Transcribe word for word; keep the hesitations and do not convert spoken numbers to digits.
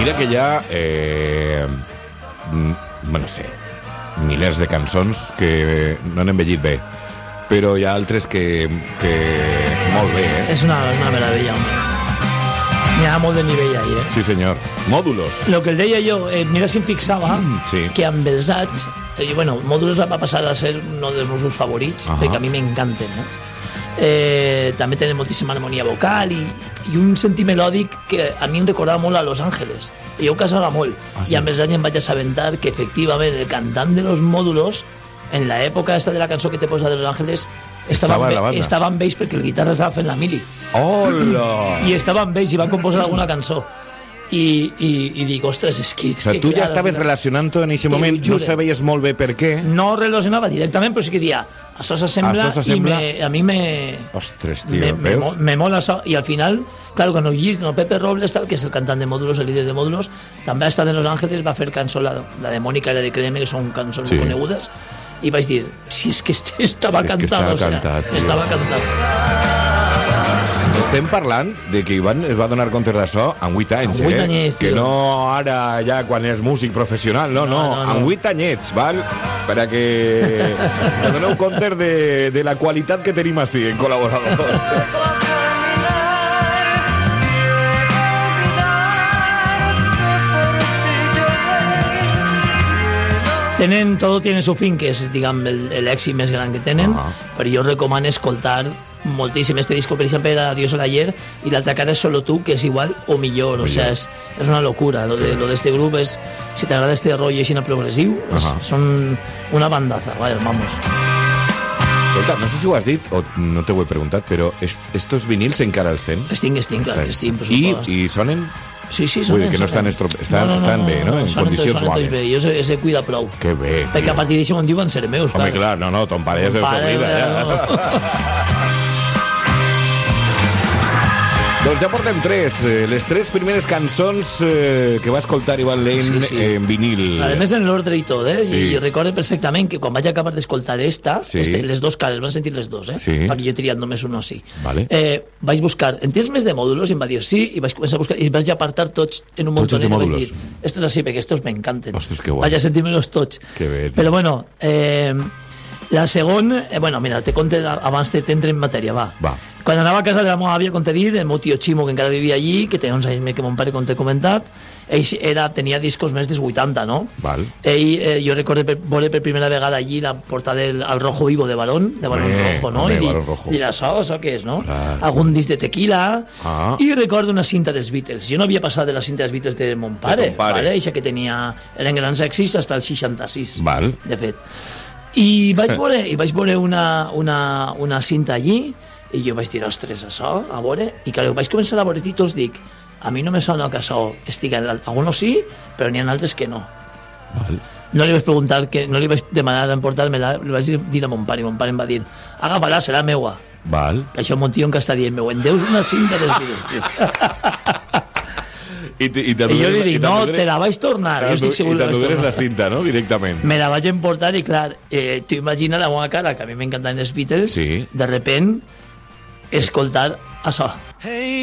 Mira que hi ha, eh, bueno, no sé, milers de cançons que no han envellit bé, però hi ha altres que, que molt bé, eh? És una, una meravella, home. N'hi ha molt de nivell ahí, eh? Sí, senyor. Mòdulos. Lo que el deia jo, eh, mira si em fixava sí. que amb els anys, eh, bueno, Mòdulos va passar a ser un dels meus favorits, uh-huh. perquè a mi m'encanten, eh? Eh, també tenen moltíssima harmonia vocal i, i un sentit melòdic que a mi em recordava molt a Los Ángeles i jo ho casava molt, ah, sí? I amb els anys em vaig assabentar que efectivament el cantant de Los Mòdulos en l'època esta de la cançó que te posa de Los Ángeles estava, estava, amb, estava amb ells perquè el guitarra estava fent la mili. Hola! I estava amb ells i van composar alguna cançó. I, i, i dic, ostres, és que... O sigui, tu ja estaves relacionant-ho en aquest moment, no sabeies molt bé per què. No relacionava directament, però sí que dia, això s'assembla i me, a mi me... Ostres, tio, me, veus? Me, me mola això, i al final, clar, quan ho llis, no, Pepe Robles, tal, que és el cantant de Mòdulos, el líder de Mòdulos, també ha estat en Los Ángeles, va fer cançó, la, la de Mònica i la de Créeme, que són cançons sí. conegudes, i vaig dir, si és que estava si cantat, estava o sigui, cantat, estava cantat. Estem parlant de que Ivan es va donar compte d'això amb vuit anys, amb vuit eh? anyets, que no ara ja quan és músic professional, no, no, no, no, no. amb vuit anyets, val? Per a que us doneu compte de, de la qualitat que tenim així en col·laboradors. Tenen, todo tiene su fin, que és, diguem, l'èxit més gran que tenen, uh-huh. però jo recomano escoltar moltíssim este disco, per exemple, era Adiós al ayer, i l'altra cara és Solo tú, que és igual o millor, o sea, és, és una locura. Lo de, lo de este grup és, si t'agrada este rotllo així progressiu, és, uh-huh. són una bandaza, vaya, vamos. Escolta, no sé si ho has dit o no te ho he preguntat, però est, estos vinils encara els tens? Els tinc, els tinc, clar que els tinc, per I, supost. I sonen... Sí, sí, sonen. Vull dir que no estan, estrop... estan, no, no, no, estan bé, no? En sonen, condicions sonen bones. Bé. Jo se, se cuida prou. Que bé, tio. Perquè a partir d'això on diuen ser meus, Home, clar. no, no, ton pare ja se s'oblida, ja. No. Doncs ja portem tres, les tres primeres cançons eh, que va escoltar Ivan Lane sí, sí. en vinil. A més en l'ordre i tot, eh? Sí. I recordo perfectament que quan vaig acabar d'escoltar esta, sí. este, les dos cares, van sentir les dos, eh? Sí. Perquè jo he triat només un o sí. Vale. Eh, vaig buscar, en tens més de mòdulos? I em va dir sí, i vaig començar a buscar, i vaig apartar tots en un montoner, i vaig dir, estos así, perquè estos m'encanten. Ostres, que guai. Vaig a sentir-me-los tots. Que bé. Però bueno, eh, la segona, eh, bueno, mira, te conte abans t'entre en matèria, va. Va. Quan anava a casa de la meva àvia, com t'he dit, el meu tio Ximo, que encara vivia allí, que tenia uns anys més que mon pare, com t'he comentat, ell era, tenia discos més dels vuitanta, no? Val. Ell, eh, jo recordo per, veure per primera vegada allí la portada del al Rojo Vivo de Barón, de Barón eh, Rojo, no? Home, I Barón Rojo. I això, això què és, no? Clar. Algun disc de Tequila, ah. i recordo una cinta dels Beatles. Jo no havia passat de la cinta dels Beatles de mon pare, de pare. Vale? Eixa que tenia, eren grans èxits fins al seixanta-sis, Val. de fet. I vaig veure, i vaig veure una, una, una cinta allí, i jo vaig dir, ostres, això, a veure, i clar, vaig començar a veure títols, dic, a mi no me sona que això estigui, alguns sí, però n'hi ha altres que no. Val. No li vaig preguntar, que no li vaig demanar emportar-me-la, li vaig dir a mon pare, i mon pare em va dir, agafa-la, serà meua. Val. Que això mon tio encara està dient, meu, en deus una cinta dels Beatles, tio. I, te, i, te I jo li dic, no, te la vaig tornar. Jo estic segur I que t'adones la cinta, no?, directament. Me la vaig emportar i, clar, eh, tu imagina la meva cara, que a mi m'encantaven els Beatles, sí. de repent, escoltar això. Hey.